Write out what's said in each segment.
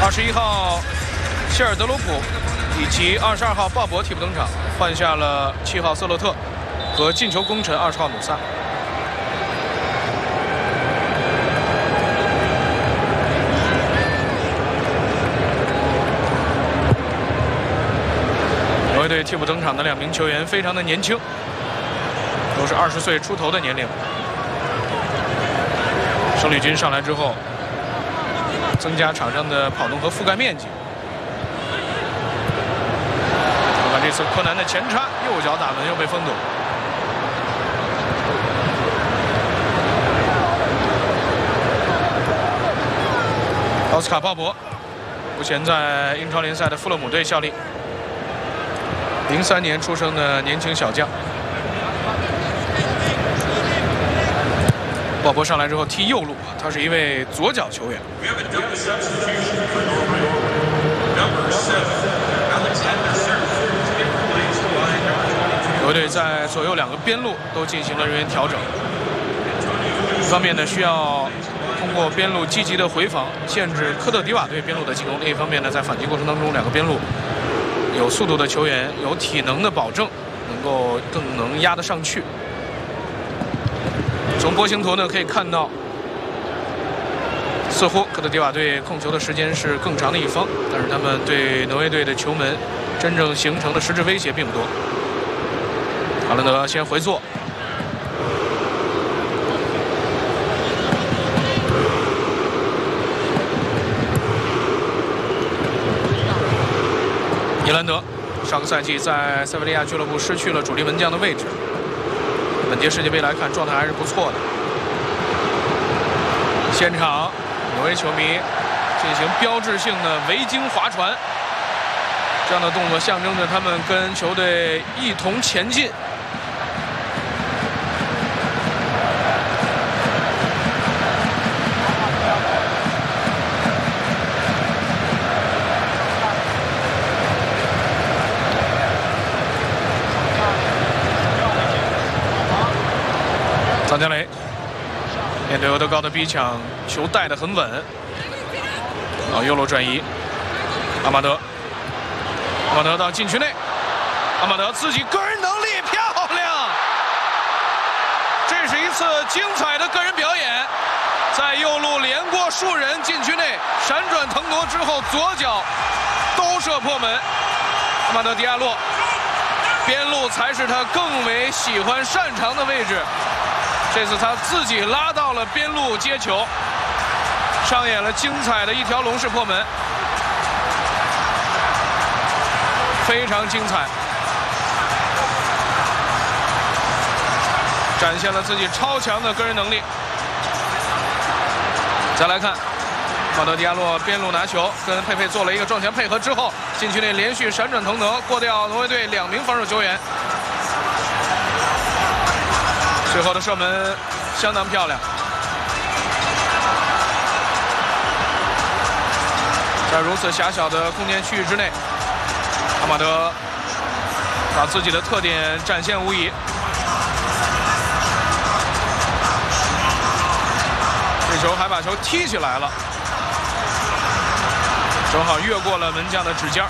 21号谢尔德鲁普以及22号鲍勃替补登场，换下了7号瑟洛特和进球功臣20号努萨。挪威队替补登场的2名球员非常的年轻，都是20岁出头的年龄。胜利军上来之后，增加场上的跑动和覆盖面积。看这次柯南的前插，右脚打门又被封堵。奥斯卡·鲍勃目前在英超联赛的富勒姆队效力，03年出生的年轻小将。鲍勃上来之后踢右路，他是一位左脚球员。挪威队在左右2个边路都进行了人员调整，一方面呢需要通过边路积极的回防，限制科特迪瓦队边路的进攻；另一方面呢，在反击过程当中，2个边路有速度的球员，有体能的保证，更能压得上去。从波形图呢可以看到，似乎科特迪瓦队控球的时间是更长的一方，但是他们对挪威队的球门真正形成的实质威胁并不多。哈兰德先回做，伊兰德上个赛季在塞维利亚俱乐部失去了主力门将的位置。本届世界杯来看，状态还是不错的。现场，挪威球迷进行标志性的维京划船，这样的动作象征着他们跟球队一同前进。桑加雷面对欧德高的逼抢，球带得很稳。右路转移，阿马德到禁区内，阿马德自己个人能力漂亮，这是一次精彩的个人表演，在右路连过数人禁区内，闪转腾挪之后左脚兜射破门。阿马德迪亚洛边路才是他更为喜欢擅长的位置。这次他自己拉到了边路接球，上演了精彩的一条龙式破门，非常精彩，展现了自己超强的个人能力。再来看马德迪亚洛边路拿球，跟佩佩做了一个撞墙配合之后，禁区内连续闪转腾挪，过掉挪威队2名防守球员。最后的射门相当漂亮，在如此狭小的空间区域之内，阿马德把自己的特点展现无遗。这球还把球踢起来了，正好越过了门将的指尖，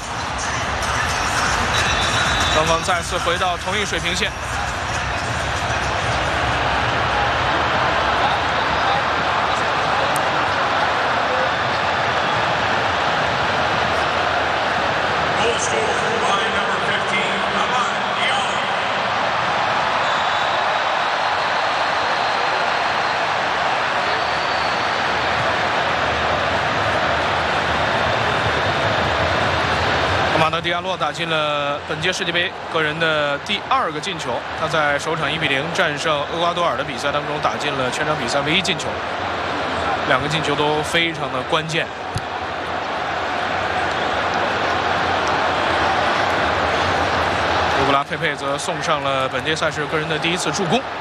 双方再次回到同一水平线。马德迪亚洛打进了本届世界杯个人的第2个进球，他在首场1-0战胜厄瓜多尔的比赛当中打进了全场比赛唯一进球，2个进球都非常的关键。乌布拉佩佩则送上了本届赛事个人的第1次助攻。